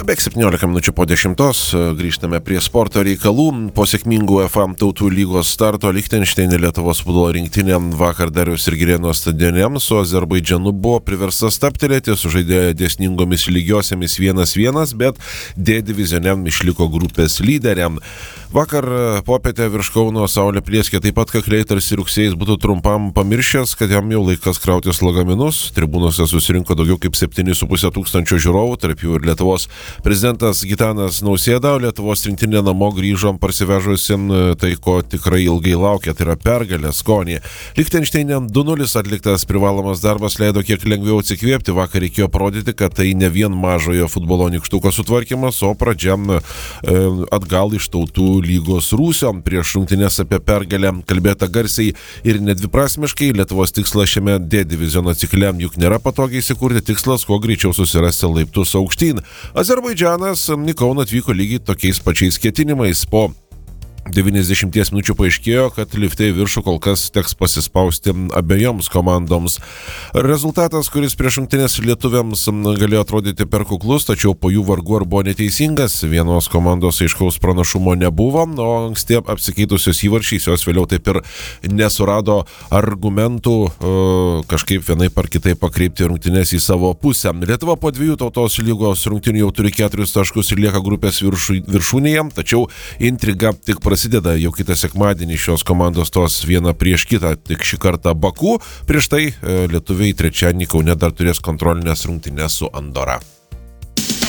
Beveik 17 minučių po 10 grįžtame prie sporto reikalų. Po sėkmingų UEFA tautų lygos starto Lichtenšteine Lietuvos futbolo rinktinė vakar Dariaus ir Girėno stadione su Azerbaidžanu buvo priversta stabtelėti, sužaidė dėsningomis lygiosiamis 1-1, bet D divizione išliko grupės lyderiam. Vakar popietę virš Kauno saulė plieskė taip pat kakliai, tarsi rugsėjais būtų trumpam pamiršęs, kad jam jau laikas krautis lagaminus. Tribūnose susirinko daugiau kaip 7,5 tūkstančio žiūrovų, tarp jų ir Lietuvos prezidentas Gitanas Nausėda. Lietuvos rinktinė namo grįžom parsivežusim tai, ko tikrai ilgai laukia, tai yra pergalė skonį. Lichtenšteine 2-0 atliktas privalomas darbas leido kiek lengviau atsikvėpti. Vakar reikėjo parodyti, kad tai ne vien mažojo futbolo nykštuko sutvarkymas, o pradžia atgal iš tautų lygos rūsio. Prieš rungtynes apie pergalę kalbėta garsiai ir nedviprasmiškai. Lietuvos tikslas šiame D diviziono cikle juk nėra patogiai įsikurti, tikslas kuo greičiau susirasti laiptus aukštyn. Azerbaidžanas į Kauną atvyko lygiai tokiais pačiais ketinimais. Po 90 minučių paaiškėjo, kad lifte į viršų kol kas teks pasispausti abiejoms komandoms. Rezultatas, kuris prieš rungtynes lietuviams galėjo atrodyti per kuklus, tačiau po jų vargu ar buvo neteisingas. Vienos komandos aiškaus pranašumo nebuvo, o anksti apsikeitusios įvarčiais jos vėliau taip ir nesurado argumentų kažkaip vienaip ar kitaip pakreipti rungtynes į savo pusę. Lietuva po 2 tautos lygos rungtynių jau turi 4 taškus ir lieka grupės viršūnėje, tačiau intriga tik prasideda. Jau kitą sekmadienį šios komandos tos viena prieš kitą, tik šį kartą Baku. Prieš tai lietuviai trečiadienį Kaune dar turės kontrolinės rungtynes su Andora.